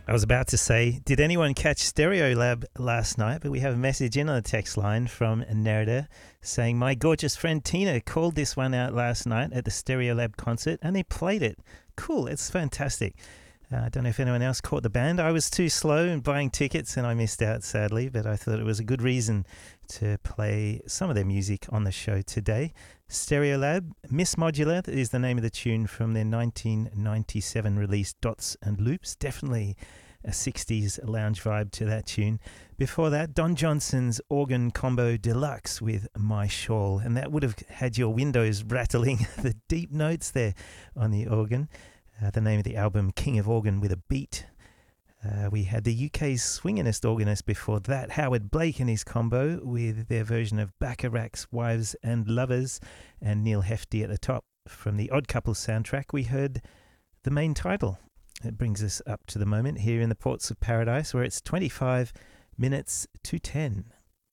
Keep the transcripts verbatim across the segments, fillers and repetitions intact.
I was about to say, did anyone catch Stereolab last night? But we have a message in on the text line from Nerida saying, my gorgeous friend Tina called this one out last night at the Stereolab concert and they played it. Cool, it's fantastic. Uh, I don't know if anyone else caught the band. I was too slow in buying tickets and I missed out, sadly, but I thought it was a good reason to play some of their music on the show today. Stereolab, Miss Modular is the name of the tune from their nineteen ninety-seven release Dots and Loops. Definitely a sixties lounge vibe to that tune. Before that, Don Johnson's Organ Combo Deluxe with My Shawl, and that would have had your windows rattling the deep notes there on the organ. Uh, the name of the album, King of Organ with a Beat. Uh, we had the U K's swinginest organist before that, Howard Blake and his combo with their version of Bacharach's Wives and Lovers, and Neil Hefti at the top. From the Odd Couple soundtrack, we heard the main title. It brings us up to the moment here in the Ports of Paradise, where it's twenty-five minutes to ten.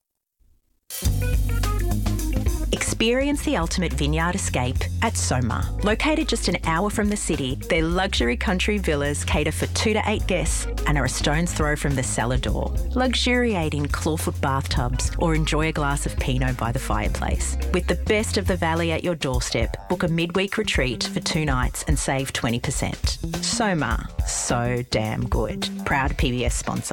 Experience the ultimate vineyard escape at Soma. Located just an hour from the city, their luxury country villas cater for two to eight guests and are a stone's throw from the cellar door. Luxuriate in clawfoot bathtubs or enjoy a glass of Pinot by the fireplace. With the best of the valley at your doorstep, book a midweek retreat for two nights and save twenty percent. Soma, so damn good. Proud P B S sponsor.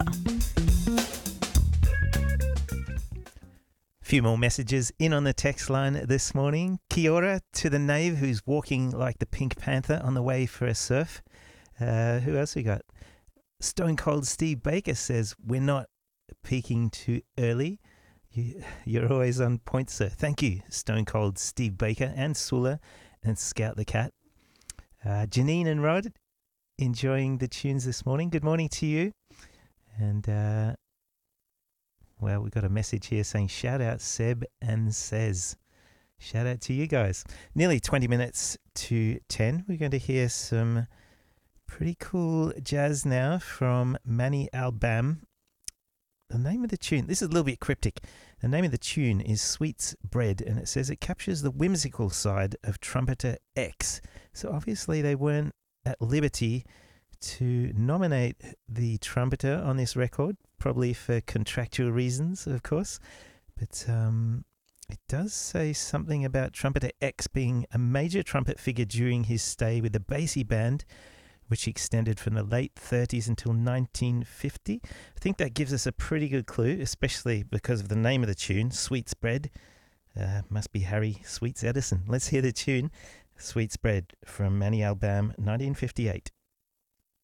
Few more messages in on the text line this morning. Kia ora to the knave who's walking like the Pink Panther on the way for a surf. Uh, who else we got? Stone Cold Steve Baker says, we're not peaking too early. You, you're always on point, sir. Thank you, Stone Cold Steve Baker and Sula and Scout the Cat. Uh, Janine and Rod enjoying the tunes this morning. Good morning to you. And... Uh, Well, we've got a message here saying, shout out Seb and Says. Shout out to you guys. Nearly twenty minutes to ten. We're going to hear some pretty cool jazz now from Manny Albam. The name of the tune, this is a little bit cryptic. The name of the tune is Sweets Bread, and it says it captures the whimsical side of Trumpeter X. So obviously they weren't at liberty to nominate the trumpeter on this record, probably for contractual reasons, of course. But um, it does say something about Trumpeter X being a major trumpet figure during his stay with the Basie Band, which extended from the late thirties until nineteen fifty. I think that gives us a pretty good clue, especially because of the name of the tune, Sweets Bread. Uh, must be Harry Sweets Edison. Let's hear the tune, Sweets Bread, from Manny Albam, nineteen fifty-eight.